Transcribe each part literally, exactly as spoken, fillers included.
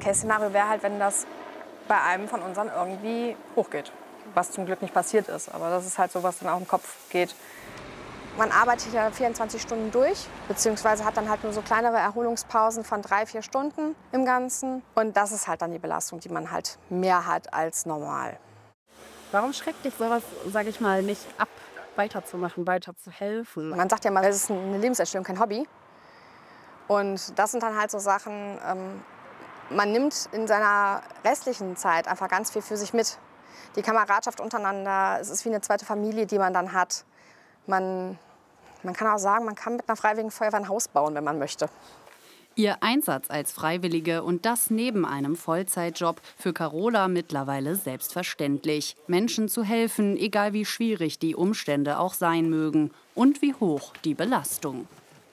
Worst-Case-Szenario wäre halt, wenn das bei einem von unseren irgendwie hochgeht. Was zum Glück nicht passiert ist. Aber das ist halt so, was dann auch im Kopf geht. Man arbeitet ja vierundzwanzig Stunden durch, beziehungsweise hat dann halt nur so kleinere Erholungspausen von drei, vier Stunden im Ganzen. Und das ist halt dann die Belastung, die man halt mehr hat als normal. Warum schreckt dich sowas, sage ich mal, nicht ab, weiterzumachen, weiterzuhelfen? Man sagt ja mal, es ist eine Lebenserstellung, kein Hobby. Und das sind dann halt so Sachen, ähm, man nimmt in seiner restlichen Zeit einfach ganz viel für sich mit. Die Kameradschaft untereinander, es ist wie eine zweite Familie, die man dann hat. Man, man kann auch sagen, man kann mit einer Freiwilligen Feuerwehr ein Haus bauen, wenn man möchte. Ihr Einsatz als Freiwillige und das neben einem Vollzeitjob für Carola mittlerweile selbstverständlich. Menschen zu helfen, egal wie schwierig die Umstände auch sein mögen und wie hoch die Belastung.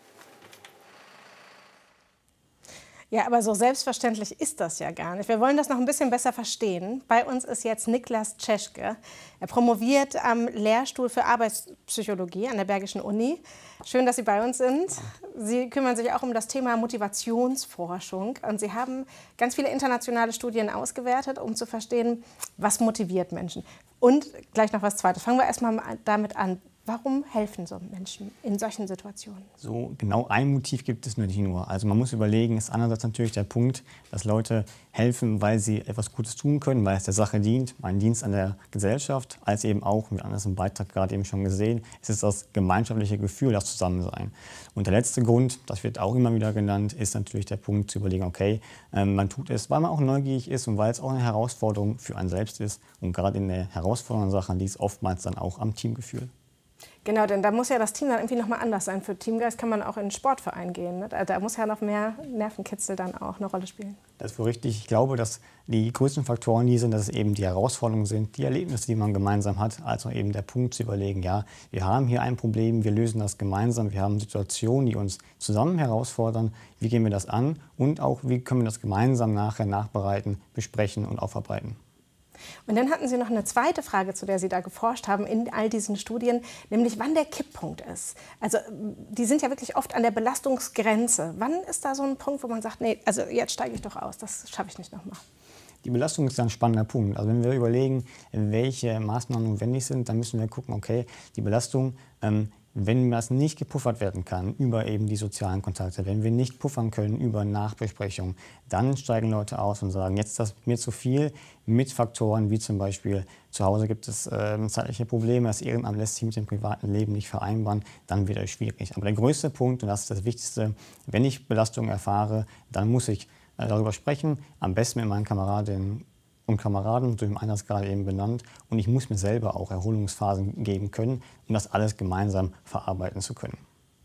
Ja, aber so selbstverständlich ist das ja gar nicht. Wir wollen das noch ein bisschen besser verstehen. Bei uns ist jetzt Niklas Tscheschke. Er promoviert am Lehrstuhl für Arbeitspsychologie an der Bergischen Uni. Schön, dass Sie bei uns sind. Sie kümmern sich auch um das Thema Motivationsforschung. Und Sie haben ganz viele internationale Studien ausgewertet, um zu verstehen, was motiviert Menschen. Und gleich noch was Zweites. Fangen wir erst mal damit an. Warum helfen so Menschen in solchen Situationen? So genau ein Motiv gibt es nicht nur. Also man muss überlegen, ist einerseits natürlich der Punkt, dass Leute helfen, weil sie etwas Gutes tun können, weil es der Sache dient, ein Dienst an der Gesellschaft, als eben auch, wie anders im Beitrag gerade eben schon gesehen, ist es das gemeinschaftliche Gefühl, das Zusammensein. Und der letzte Grund, das wird auch immer wieder genannt, ist natürlich der Punkt zu überlegen, okay, ähm, man tut es, weil man auch neugierig ist und weil es auch eine Herausforderung für einen selbst ist. Und gerade in der herausfordernden Sache liegt es oftmals dann auch am Teamgefühl. Genau, denn da muss ja das Team dann irgendwie noch mal anders sein. Für Teamgeist kann man auch in einen Sportverein gehen. Ne? Da muss ja noch mehr Nervenkitzel dann auch eine Rolle spielen. Das ist wohl richtig. Ich glaube, dass die größten Faktoren die sind, dass es eben die Herausforderungen sind, die Erlebnisse, die man gemeinsam hat. Also eben der Punkt zu überlegen, ja, wir haben hier ein Problem, wir lösen das gemeinsam. Wir haben Situationen, die uns zusammen herausfordern. Wie gehen wir das an? Und auch, wie können wir das gemeinsam nachher nachbereiten, besprechen und aufarbeiten? Und dann hatten Sie noch eine zweite Frage, zu der Sie da geforscht haben in all diesen Studien, nämlich wann der Kipppunkt ist. Also die sind ja wirklich oft an der Belastungsgrenze. Wann ist da so ein Punkt, wo man sagt, nee, also jetzt steige ich doch aus, das schaffe ich nicht nochmal? Die Belastung ist ein spannender Punkt. Also wenn wir überlegen, welche Maßnahmen notwendig sind, dann müssen wir gucken, okay, die Belastung, ähm, wenn das nicht gepuffert werden kann über eben die sozialen Kontakte, wenn wir nicht puffern können über Nachbesprechungen, dann steigen Leute aus und sagen, jetzt ist das mir zu viel, mit Faktoren wie zum Beispiel zu Hause gibt es äh, zeitliche Probleme, das Ehrenamt lässt sich mit dem privaten Leben nicht vereinbaren, dann wird es schwierig. Aber der größte Punkt, und das ist das Wichtigste, wenn ich Belastung erfahre, dann muss ich äh, darüber sprechen, am besten mit meinen Kameradinnen und Kameraden, durch einen das gerade eben benannt. Und ich muss mir selber auch Erholungsphasen geben können, um das alles gemeinsam verarbeiten zu können.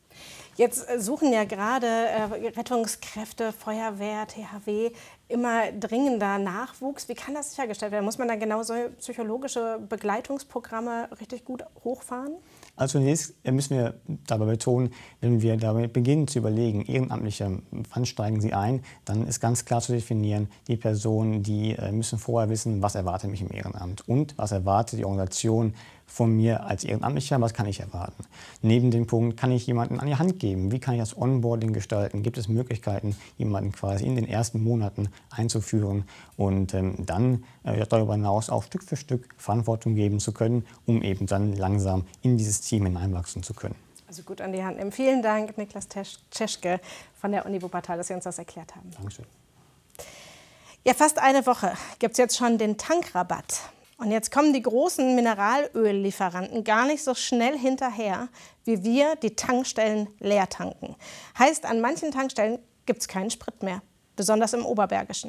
Jetzt suchen ja gerade Rettungskräfte, Feuerwehr, T H W immer dringender Nachwuchs. Wie kann das sichergestellt werden? Muss man dann genauso psychologische Begleitungsprogramme richtig gut hochfahren? Also zunächst müssen wir dabei betonen, wenn wir damit beginnen zu überlegen, Ehrenamtliche, wann steigen sie ein, dann ist ganz klar zu definieren, die Personen, die müssen vorher wissen, was erwartet mich im Ehrenamt und was erwartet die Organisation von mir als Ehrenamtlicher, was kann ich erwarten. Neben dem Punkt, kann ich jemanden an die Hand geben, wie kann ich das Onboarding gestalten, gibt es Möglichkeiten, jemanden quasi in den ersten Monaten einzuführen und ähm, dann äh, darüber hinaus auch Stück für Stück Verantwortung geben zu können, um eben dann langsam in dieses Team hineinwachsen zu können. Also gut an die Hand nehmen. Vielen Dank, Niklas Tscheschke von der Uni Wuppertal, dass Sie uns das erklärt haben. Dankeschön. Ja, fast eine Woche gibt es jetzt schon den Tankrabatt. Und jetzt kommen die großen Mineralöllieferanten gar nicht so schnell hinterher, wie wir die Tankstellen leer tanken. Heißt, an manchen Tankstellen gibt es keinen Sprit mehr, besonders im Oberbergischen.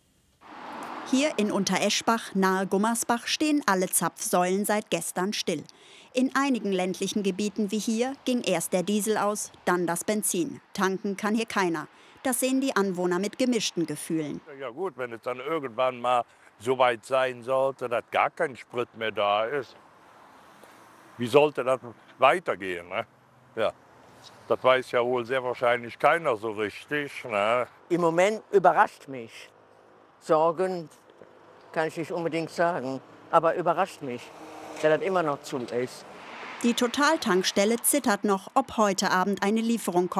Hier in Untereschbach nahe Gummersbach stehen alle Zapfsäulen seit gestern still. In einigen ländlichen Gebieten wie hier ging erst der Diesel aus, dann das Benzin. Tanken kann hier keiner. Das sehen die Anwohner mit gemischten Gefühlen. Ja gut, wenn es dann irgendwann mal so weit sein sollte, dass gar kein Sprit mehr da ist, wie sollte das weitergehen? Ne? Ja, das weiß ja wohl sehr wahrscheinlich keiner so richtig. Ne? Im Moment überrascht mich. Sorgen kann ich nicht unbedingt sagen, aber überrascht mich, dass das immer noch zu ist. Die Total-Tankstelle zittert noch, ob heute Abend eine Lieferung kommt.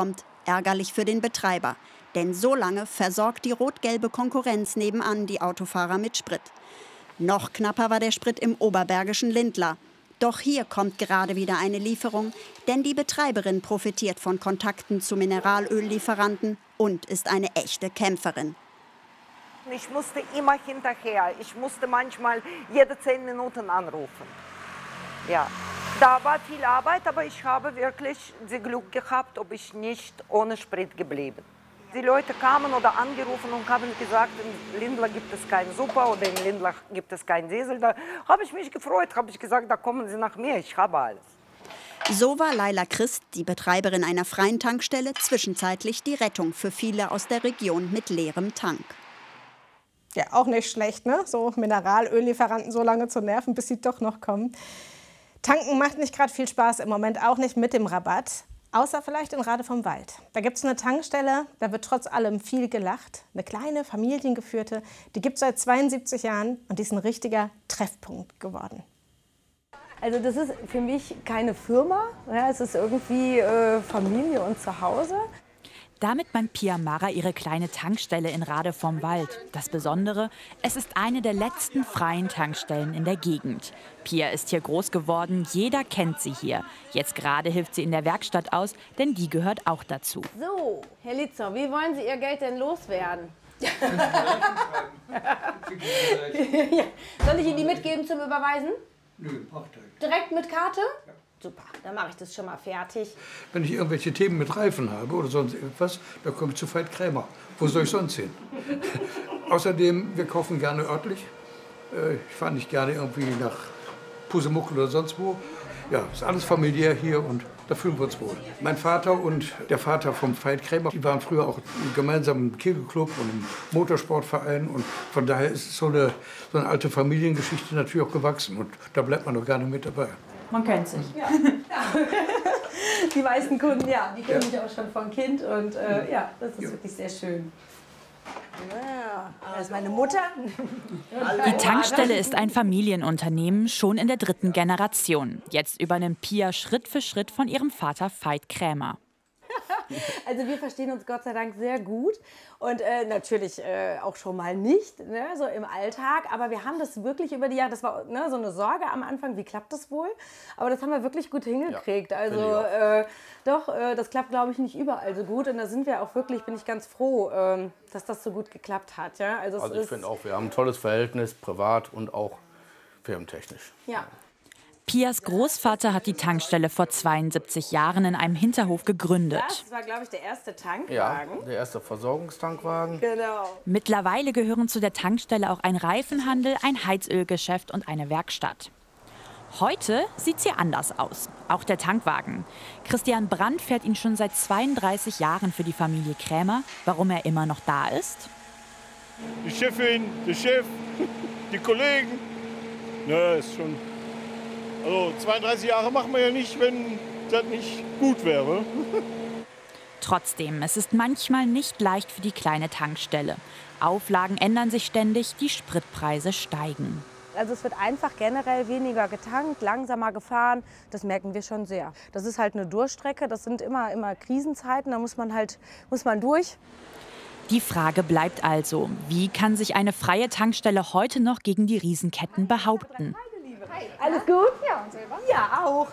ärgerlich für den Betreiber. Denn so lange versorgt die rot-gelbe Konkurrenz nebenan die Autofahrer mit Sprit. Noch knapper war der Sprit im oberbergischen Lindlar. Doch hier kommt gerade wieder eine Lieferung, denn die Betreiberin profitiert von Kontakten zu Mineralöllieferanten und ist eine echte Kämpferin. Ich musste immer hinterher. Ich musste manchmal jede zehn Minuten anrufen. Ja, da war viel Arbeit, aber ich habe wirklich das Glück gehabt, ob ich nicht ohne Sprit geblieben. Die Leute kamen oder angerufen und haben gesagt, in Lindlar gibt es keinen Super oder in Lindlar gibt es keinen Diesel. Da habe ich mich gefreut, habe ich gesagt, da kommen Sie nach mir, ich habe alles. So war Laila Christ, die Betreiberin einer freien Tankstelle, zwischenzeitlich die Rettung für viele aus der Region mit leerem Tank. Ja, auch nicht schlecht, ne? So Mineralöllieferanten so lange zu nerven, bis sie doch noch kommen. Tanken macht nicht gerade viel Spaß im Moment, auch nicht mit dem Rabatt. Außer vielleicht in Rade vom Wald. Da gibt es eine Tankstelle, da wird trotz allem viel gelacht. Eine kleine, familiengeführte, die gibt es seit zweiundsiebzig Jahren und die ist ein richtiger Treffpunkt geworden. Also das ist für mich keine Firma, ja, es ist irgendwie äh, Familie und Zuhause. Damit meint Pia Mara ihre kleine Tankstelle in Rade vom Wald. Das Besondere, es ist eine der letzten freien Tankstellen in der Gegend. Pia ist hier groß geworden, jeder kennt sie hier. Jetzt gerade hilft sie in der Werkstatt aus, denn die gehört auch dazu. So, Herr Litzer, wie wollen Sie Ihr Geld denn loswerden? Soll ich Ihnen die mitgeben zum Überweisen? Nö, braucht er nicht. Direkt mit Karte? Ja. Super, dann mache ich das schon mal fertig. Wenn ich irgendwelche Themen mit Reifen habe oder sonst irgendwas, dann komme ich zu Veit Krämer. Wo soll ich sonst hin? Außerdem, wir kaufen gerne örtlich. Ich fahre nicht gerne irgendwie nach Pusemuckel oder sonst wo. Ja, ist alles familiär hier und da fühlen wir uns wohl. Mein Vater und der Vater vom Veit Krämer, die waren früher auch gemeinsam im Kegelclub und im Motorsportverein. Und von daher ist es so eine, so eine alte Familiengeschichte natürlich auch gewachsen. Und da bleibt man doch gerne mit dabei. Man kennt sich. Ja. Die meisten Kunden, ja, die kennen mich auch schon von Kind und äh, ja, das ist ja wirklich sehr schön. Ja, das ist meine Mutter. Die Tankstelle ist ein Familienunternehmen, schon in der dritten Generation. Jetzt übernimmt Pia Schritt für Schritt von ihrem Vater Veit Krämer. Also wir verstehen uns Gott sei Dank sehr gut und äh, natürlich äh, auch schon mal nicht, ne, so im Alltag. Aber wir haben das wirklich über die Jahre, das war ne, so eine Sorge am Anfang, wie klappt das wohl? Aber das haben wir wirklich gut hingekriegt. Ja, also äh, doch, äh, das klappt glaube ich nicht überall so gut. Und da sind wir auch wirklich, bin ich ganz froh, äh, dass das so gut geklappt hat. Ja? Also, also ich finde auch, wir haben ein tolles Verhältnis, privat und auch firmentechnisch. Ja. Pias Großvater hat die Tankstelle vor zweiundsiebzig Jahren in einem Hinterhof gegründet. Das war, glaube ich, der erste Tankwagen. Ja, der erste Versorgungstankwagen. Genau. Mittlerweile gehören zu der Tankstelle auch ein Reifenhandel, ein Heizölgeschäft und eine Werkstatt. Heute sieht es hier anders aus. Auch der Tankwagen. Christian Brandt fährt ihn schon seit zweiunddreißig Jahren für die Familie Krämer. Warum er immer noch da ist? Die Chefin, der Chef, die Kollegen. Ne, ist schon. Also zweiunddreißig Jahre machen wir ja nicht, wenn das nicht gut wäre. Trotzdem, es ist manchmal nicht leicht für die kleine Tankstelle. Auflagen ändern sich ständig, die Spritpreise steigen. Also es wird einfach generell weniger getankt, langsamer gefahren. Das merken wir schon sehr. Das ist halt eine Durchstrecke, das sind immer, immer Krisenzeiten, da muss man halt muss man durch. Die Frage bleibt also, wie kann sich eine freie Tankstelle heute noch gegen die Riesenketten behaupten? Alles gut? Ja, und selber? Ja, auch.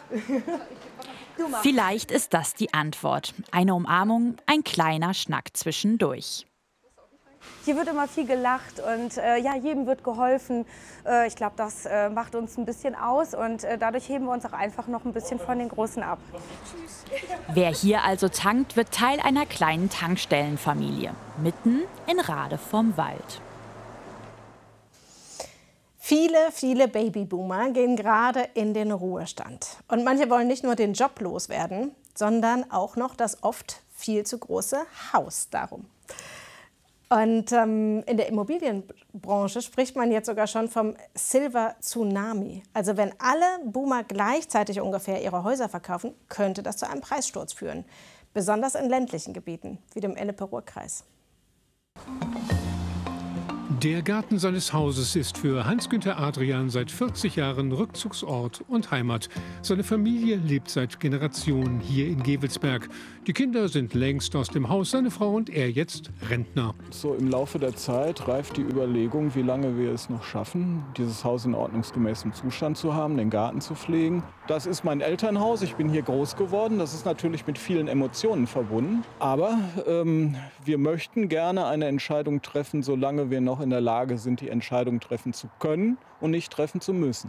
Vielleicht ist das die Antwort. Eine Umarmung, ein kleiner Schnack zwischendurch. Hier wird immer viel gelacht und äh, ja, jedem wird geholfen. Äh, ich glaube, das äh, macht uns ein bisschen aus und äh, dadurch heben wir uns auch einfach noch ein bisschen von den Großen ab. Wer hier also tankt, wird Teil einer kleinen Tankstellenfamilie, mitten in Rade vom Wald. Viele, viele Babyboomer gehen gerade in den Ruhestand. Und manche wollen nicht nur den Job loswerden, sondern auch noch das oft viel zu große Haus darum. Und ähm, in der Immobilienbranche spricht man jetzt sogar schon vom Silver Tsunami. Also wenn alle Boomer gleichzeitig ungefähr ihre Häuser verkaufen, könnte das zu einem Preissturz führen. Besonders in ländlichen Gebieten, wie dem Ennepe-Ruhr-Kreis. Der Garten seines Hauses ist für Hans-Günther Adrian seit vierzig Jahren Rückzugsort und Heimat. Seine Familie lebt seit Generationen hier in Gevelsberg. Die Kinder sind längst aus dem Haus, seine Frau und er jetzt Rentner. So im Laufe der Zeit reift die Überlegung, wie lange wir es noch schaffen, dieses Haus in ordnungsgemäßem Zustand zu haben, den Garten zu pflegen. Das ist mein Elternhaus, ich bin hier groß geworden. Das ist natürlich mit vielen Emotionen verbunden. Aber ähm, wir möchten gerne eine Entscheidung treffen, solange wir noch in der Lage sind, die Entscheidung treffen zu können und nicht treffen zu müssen.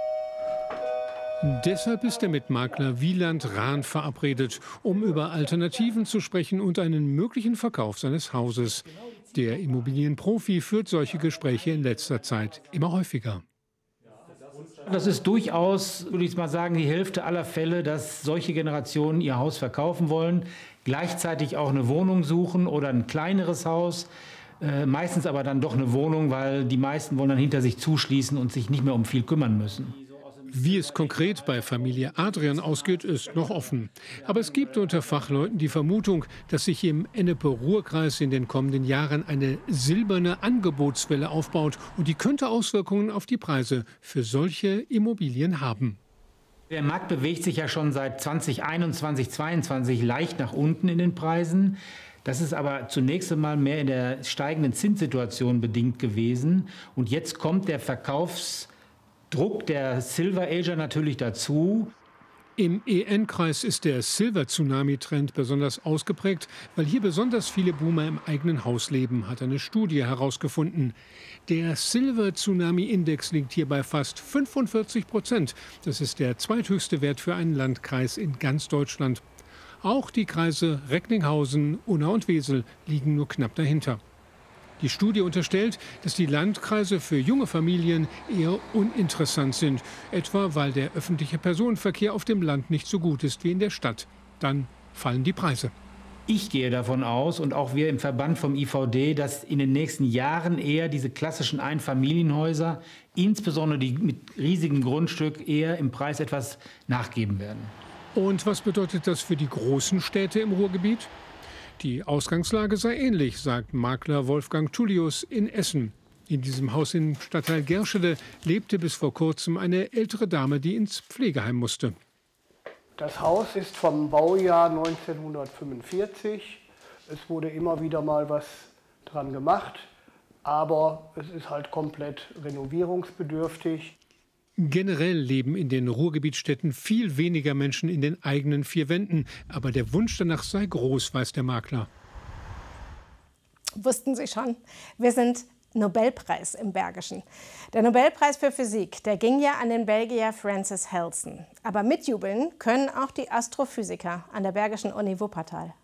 Deshalb ist er mit Makler Wieland Rahn verabredet, um über Alternativen zu sprechen und einen möglichen Verkauf seines Hauses. Der Immobilienprofi führt solche Gespräche in letzter Zeit immer häufiger. Das ist durchaus, würde ich mal sagen, die Hälfte aller Fälle, dass solche Generationen ihr Haus verkaufen wollen, gleichzeitig auch eine Wohnung suchen oder ein kleineres Haus. Äh, meistens aber dann doch eine Wohnung, weil die meisten wollen dann hinter sich zuschließen und sich nicht mehr um viel kümmern müssen. Wie es konkret bei Familie Adrian ausgeht, ist noch offen. Aber es gibt unter Fachleuten die Vermutung, dass sich im Ennepe-Ruhr-Kreis in den kommenden Jahren eine silberne Angebotswelle aufbaut. Und die könnte Auswirkungen auf die Preise für solche Immobilien haben. Der Markt bewegt sich ja schon seit zwanzig einundzwanzig, zweiundzwanzig leicht nach unten in den Preisen. Das ist aber zunächst einmal mehr in der steigenden Zinssituation bedingt gewesen. Und jetzt kommt der Verkaufs Druck der Silver Ager natürlich dazu. Im E N-Kreis ist der Silver-Tsunami-Trend besonders ausgeprägt, weil hier besonders viele Boomer im eigenen Haus leben, hat eine Studie herausgefunden. Der Silver-Tsunami-Index liegt hier bei fast fünfundvierzig Prozent. Das ist der zweithöchste Wert für einen Landkreis in ganz Deutschland. Auch die Kreise Recklinghausen, Unna und Wesel liegen nur knapp dahinter. Die Studie unterstellt, dass die Landkreise für junge Familien eher uninteressant sind, etwa weil der öffentliche Personenverkehr auf dem Land nicht so gut ist wie in der Stadt. Dann fallen die Preise. Ich gehe davon aus, und auch wir im Verband vom I V D, dass in den nächsten Jahren eher diese klassischen Einfamilienhäuser, insbesondere die mit riesigem Grundstück, eher im Preis etwas nachgeben werden. Und was bedeutet das für die großen Städte im Ruhrgebiet? Die Ausgangslage sei ähnlich, sagt Makler Wolfgang Tullius in Essen. In diesem Haus im Stadtteil Gerschede lebte bis vor kurzem eine ältere Dame, die ins Pflegeheim musste. Das Haus ist vom Baujahr neunzehnhundertfünfundvierzig. Es wurde immer wieder mal was dran gemacht, aber es ist halt komplett renovierungsbedürftig. Generell leben in den Ruhrgebietsstädten viel weniger Menschen in den eigenen vier Wänden. Aber der Wunsch danach sei groß, weiß der Makler. Wussten Sie schon? Wir sind Nobelpreis im Bergischen. Der Nobelpreis für Physik, der ging ja an den Belgier Francis Halson. Aber mitjubeln können auch die Astrophysiker an der Bergischen Uni Wuppertal.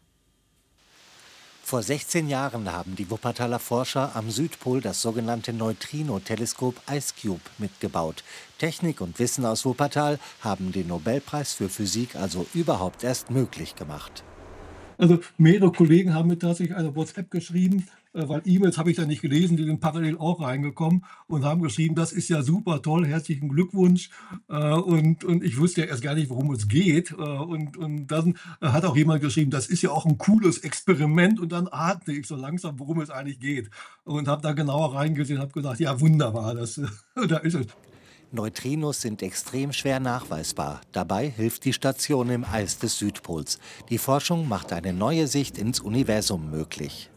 Vor sechzehn Jahren haben die Wuppertaler Forscher am Südpol das sogenannte Neutrino-Teleskop IceCube mitgebaut. Technik und Wissen aus Wuppertal haben den Nobelpreis für Physik also überhaupt erst möglich gemacht. Also mehrere Kollegen haben mir tatsächlich eine WhatsApp geschrieben, weil E-Mails habe ich da nicht gelesen, die sind parallel auch reingekommen und haben geschrieben, das ist ja super toll, herzlichen Glückwunsch. Und, und ich wusste ja erst gar nicht, worum es geht. Und, und dann hat auch jemand geschrieben, das ist ja auch ein cooles Experiment. Und dann ahnte ich so langsam, worum es eigentlich geht. Und habe da genauer reingesehen und habe gesagt, ja wunderbar, das, da ist es. Neutrinos sind extrem schwer nachweisbar. Dabei hilft die Station im Eis des Südpols. Die Forschung macht eine neue Sicht ins Universum möglich.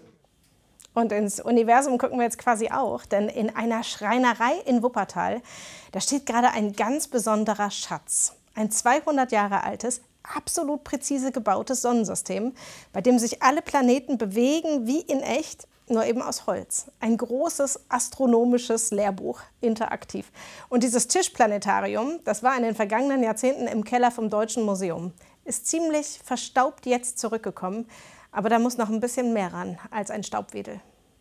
Und ins Universum gucken wir jetzt quasi auch, denn in einer Schreinerei in Wuppertal, da steht gerade ein ganz besonderer Schatz. Ein zweihundert Jahre altes, absolut präzise gebautes Sonnensystem, bei dem sich alle Planeten bewegen wie in echt, nur eben aus Holz. Ein großes astronomisches Lehrbuch, interaktiv. Und dieses Tischplanetarium, das war in den vergangenen Jahrzehnten im Keller vom Deutschen Museum, ist ziemlich verstaubt jetzt zurückgekommen. Aber da muss noch ein bisschen mehr ran als ein Staubwedel.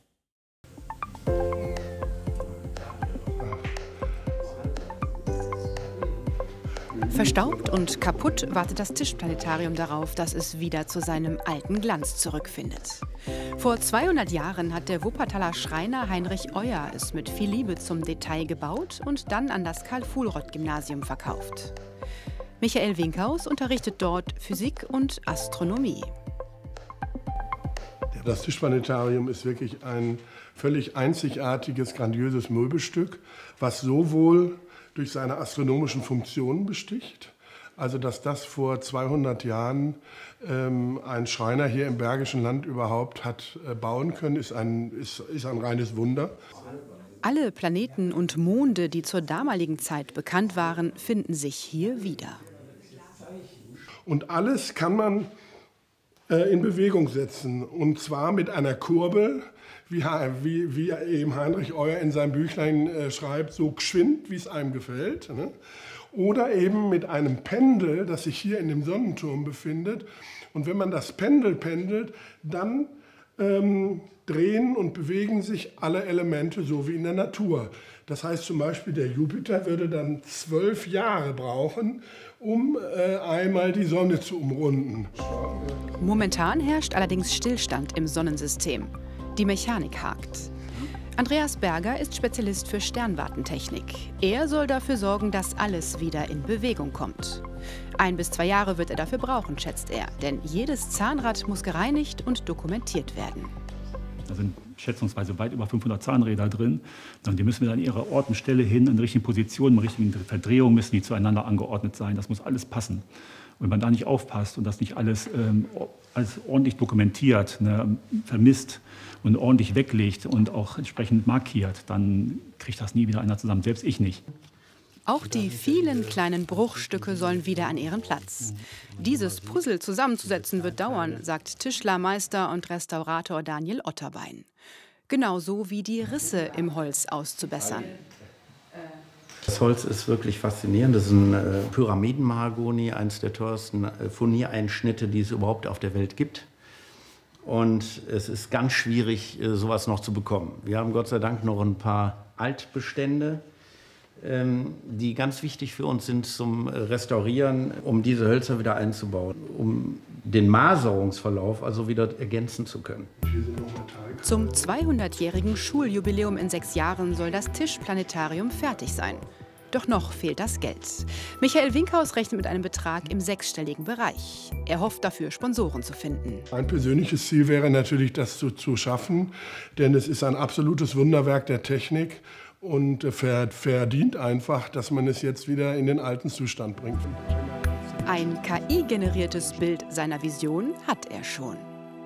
Verstaubt und kaputt wartet das Tischplanetarium darauf, dass es wieder zu seinem alten Glanz zurückfindet. Vor zweihundert Jahren hat der Wuppertaler Schreiner Heinrich Euer es mit viel Liebe zum Detail gebaut und dann an das Karl-Fuhlrott-Gymnasium verkauft. Michael Winkhaus unterrichtet dort Physik und Astronomie. Der Das Tischplanetarium ist wirklich ein völlig einzigartiges, grandioses Möbelstück, was sowohl durch seine astronomischen Funktionen besticht, also dass das vor zweihundert Jahren ähm, ein Schreiner hier im Bergischen Land überhaupt hat äh, bauen können, ist ein, ist, ist ein reines Wunder. Alle Planeten und Monde, die zur damaligen Zeit bekannt waren, finden sich hier wieder. Und alles kann man äh, in Bewegung setzen, und zwar mit einer Kurbel, wie, wie, wie eben Heinrich Euer in seinem Büchlein äh, schreibt, so geschwind, wie es einem gefällt. Ne? Oder eben mit einem Pendel, das sich hier in dem Sonnenturm befindet. Und wenn man das Pendel pendelt, dann ähm, drehen und bewegen sich alle Elemente so wie in der Natur. Das heißt zum Beispiel, der Jupiter würde dann zwölf Jahre brauchen, um äh, einmal die Sonne zu umrunden. Momentan herrscht allerdings Stillstand im Sonnensystem. Die Mechanik hakt. Andreas Berger ist Spezialist für Sternwartentechnik. Er soll dafür sorgen, dass alles wieder in Bewegung kommt. Ein bis zwei Jahre wird er dafür brauchen, schätzt er. Denn jedes Zahnrad muss gereinigt und dokumentiert werden. Da sind schätzungsweise weit über fünfhundert Zahnräder drin. Und die müssen wir an ihrer Ort und Stelle hin, in der richtigen Position, in der richtigen Verdrehung müssen die zueinander angeordnet sein. Das muss alles passen. Und wenn man da nicht aufpasst und das nicht alles, ähm, alles ordentlich dokumentiert, ne, vermisst und ordentlich weglegt und auch entsprechend markiert, dann kriegt das nie wieder einer zusammen, selbst ich nicht. Auch die vielen kleinen Bruchstücke sollen wieder an ihren Platz. Dieses Puzzle zusammenzusetzen wird dauern, sagt Tischlermeister und Restaurator Daniel Otterbein. Genauso wie die Risse im Holz auszubessern. Das Holz ist wirklich faszinierend. Das ist ein äh, Pyramidenmahagoni, eines der teuersten äh, Furniereinschnitte, die es überhaupt auf der Welt gibt. Und es ist ganz schwierig, äh, sowas noch zu bekommen. Wir haben Gott sei Dank noch ein paar Altbestände, ähm, die ganz wichtig für uns sind zum Restaurieren, um diese Hölzer wieder einzubauen, um den Maserungsverlauf also wieder ergänzen zu können. Zum zweihundertjährigen Schuljubiläum in sechs Jahren soll das Tischplanetarium fertig sein. Doch noch fehlt das Geld. Michael Winkhaus rechnet mit einem Betrag im sechsstelligen Bereich. Er hofft dafür, Sponsoren zu finden. Ein persönliches Ziel wäre natürlich, das zu, zu schaffen, denn es ist ein absolutes Wunderwerk der Technik und verdient einfach, dass man es jetzt wieder in den alten Zustand bringt. Ein K I-generiertes Bild seiner Vision hat er schon.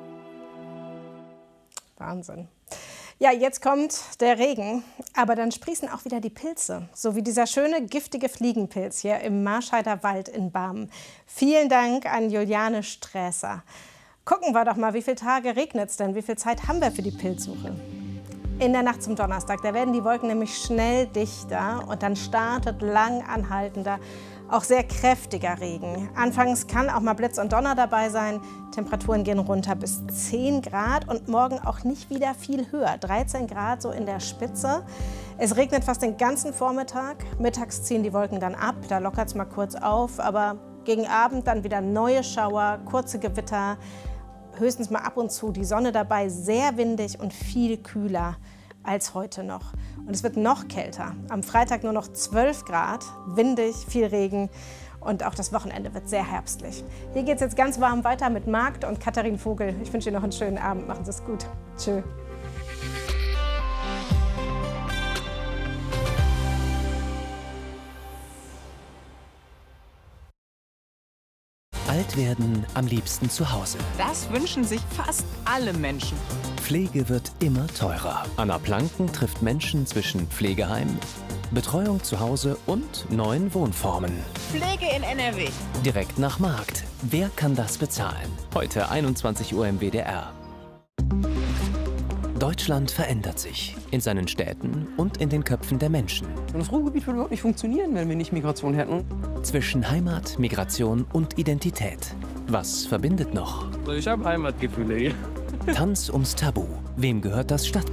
Wahnsinn. Ja, jetzt kommt der Regen, aber dann sprießen auch wieder die Pilze, so wie dieser schöne giftige Fliegenpilz hier im Marscheider Wald in Barmen. Vielen Dank an Juliane Sträßer. Gucken wir doch mal, wie viele Tage regnet es denn, wie viel Zeit haben wir für die Pilzsuche? In der Nacht zum Donnerstag, da werden die Wolken nämlich schnell dichter und dann startet lang anhaltender, auch sehr kräftiger Regen. Anfangs kann auch mal Blitz und Donner dabei sein. Temperaturen gehen runter bis zehn Grad und morgen auch nicht wieder viel höher. dreizehn Grad so in der Spitze. Es regnet fast den ganzen Vormittag. Mittags ziehen die Wolken dann ab, da lockert es mal kurz auf. Aber gegen Abend dann wieder neue Schauer, kurze Gewitter. Höchstens mal ab und zu die Sonne dabei, sehr windig und viel kühler als heute noch. Und es wird noch kälter. Am Freitag nur noch zwölf Grad, windig, viel Regen und auch das Wochenende wird sehr herbstlich. Hier geht es jetzt ganz warm weiter mit Markt und Katharin Vogel. Ich wünsche Ihnen noch einen schönen Abend. Machen Sie es gut. Tschö. Alt werden am liebsten zu Hause. Das wünschen sich fast alle Menschen. Pflege wird immer teurer. Anna Planken trifft Menschen zwischen Pflegeheim, Betreuung zu Hause und neuen Wohnformen. Pflege in N R W. Direkt nach Markt. Wer kann das bezahlen? Heute einundzwanzig Uhr im W D R. Deutschland verändert sich. In seinen Städten und in den Köpfen der Menschen. Das Ruhrgebiet würde überhaupt nicht funktionieren, wenn wir nicht Migration hätten. Zwischen Heimat, Migration und Identität. Was verbindet noch? Ich habe Heimatgefühle hier. Tanz ums Tabu. Wem gehört das Stadt?